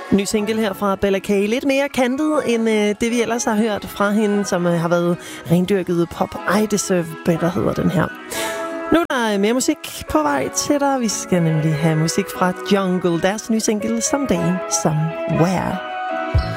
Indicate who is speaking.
Speaker 1: Ny single her fra Bella K. Lidt mere kantet end det, vi ellers har hørt fra hende, som har været rendyrket pop. I Deserve Better hedder den her. Nu er der mere musik på vej til dig. Vi skal nemlig have musik fra Jungle. Deres nye single Someday Somewhere.